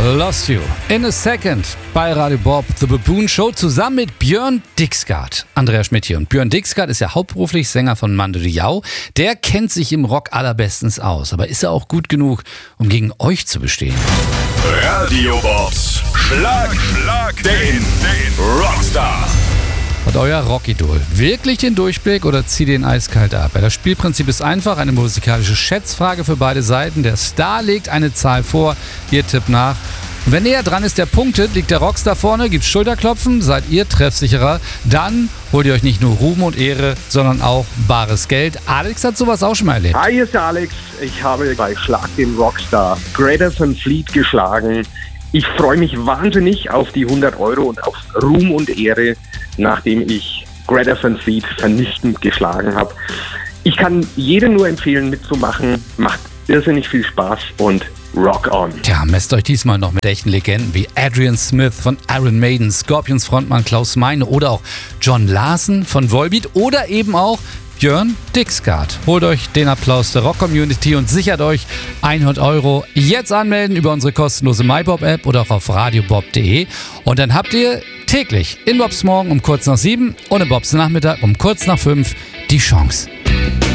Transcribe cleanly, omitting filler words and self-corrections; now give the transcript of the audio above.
Lost You in a Second bei Radio Bob, The Baboon Show, zusammen mit Björn Dixgard. Andreas Schmidt hier. Und Björn Dixgard ist ja hauptberuflich Sänger von Mando Diao. Der kennt sich im Rock allerbestens aus. Aber ist er auch gut genug, um gegen euch zu bestehen? Radio Bobs Schlag den Rockstar. Hat euer Rockidol wirklich den Durchblick oder zieht den eiskalt ab? Ja, das Spielprinzip ist einfach, eine musikalische Schätzfrage für beide Seiten. Der Star legt eine Zahl vor, ihr tippt nach. Und wenn näher dran ist, der punktet, liegt der Rockstar vorne, gibt Schulterklopfen, seid ihr treffsicherer. Dann holt ihr euch nicht nur Ruhm und Ehre, sondern auch bares Geld. Alex hat sowas auch schon mal erlebt. Hi, hier ist der Alex. Ich habe bei Schlag den Rockstar Greta Van Fleet geschlagen. Ich freue mich wahnsinnig auf die 100 Euro und auf Ruhm und Ehre, nachdem ich Greta Van Fleet vernichtend geschlagen habe. Ich kann jedem nur empfehlen, mitzumachen. Macht irrsinnig viel Spaß und rock on. Tja, messt euch diesmal noch mit echten Legenden wie Adrian Smith von Iron Maiden, Scorpions Frontmann Klaus Meine oder auch John Larsen von Volbeat oder eben auch Björn Dixgard. Holt euch den Applaus der Rock-Community und sichert euch 100 Euro. Jetzt anmelden über unsere kostenlose MyBob-App oder auch auf radiobob.de. Und dann habt ihr täglich in Bobs Morgen um kurz nach 7 und in Bobs Nachmittag um kurz nach 5 die Chance.